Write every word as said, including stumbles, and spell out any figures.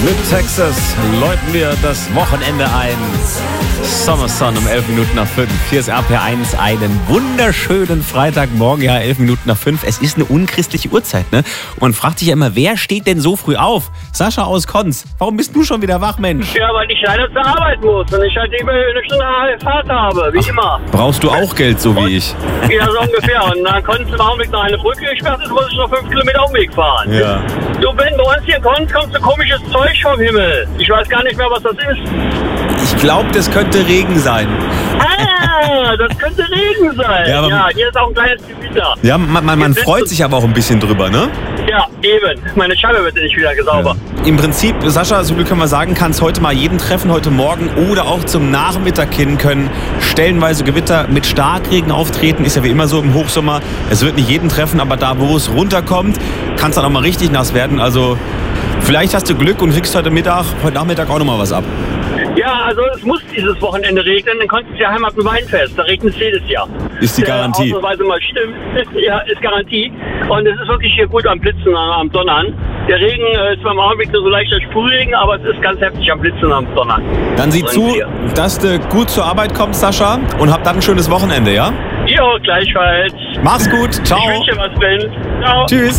Mit Texas läuten wir das Wochenende ein. Summer Sun um elf Minuten nach fünf. Hier ist R P R eins. Einen wunderschönen Freitagmorgen. Ja, elf Minuten nach fünf. Es ist eine unchristliche Uhrzeit, ne? Und man fragt sich ja immer, wer steht denn so früh auf? Sascha aus Konz, warum bist du schon wieder wach, Mensch? Ja, weil ich leider zur Arbeit muss und ich halt immer eine Stunde Fahrt habe, wie Ach, immer. Brauchst du auch Geld, so wie ich? Ja, so ungefähr. Und dann konnte ich im Augenblick noch eine Brücke gesperrt, jetzt muss ich noch fünf Kilometer Umweg fahren. Ja. Du, Ben, bei uns hier in Konz kommt so komisches Zeug vom Himmel. Ich weiß gar nicht mehr, was das ist. Ich glaube, das könnte Regen sein. Ah, das könnte Regen sein. Ja, ja, hier ist auch ein kleines Gewitter. Ja, man, man, man freut sich aber auch ein bisschen drüber, ne? Ja, eben. Meine Scheibe wird nicht wieder sauber. Ja. Im Prinzip, Sascha, so viel können wir sagen, kann es heute mal jeden treffen, heute Morgen oder auch zum Nachmittag hin können stellenweise Gewitter mit Starkregen auftreten. Ist ja wie immer so im Hochsommer. Es wird nicht jeden treffen, aber da, wo es runterkommt, kann es dann auch mal richtig nass werden. Also vielleicht hast du Glück und kriegst heute Mittag, heute Nachmittag auch nochmal was ab. Ja, also es muss dieses Wochenende regnen, dann kommt es ja Heimat- und Weinfest. Da regnet es jedes Jahr. Ist die Garantie. Äh, ausnahmsweise mal stimmt. Ja, ist Garantie. Und es ist wirklich hier gut am Blitzen, am Donnern. Der Regen äh, ist beim Augenblick nur so leichter Sprühregen, aber es ist ganz heftig am Blitzen, am Donnern. Dann sieh zu, dass du gut zur Arbeit kommst, Sascha, und hab dann ein schönes Wochenende, ja? Jo, gleichfalls. Mach's gut. Ciao. Ich wünsche was, Ben. Ciao. Tschüss.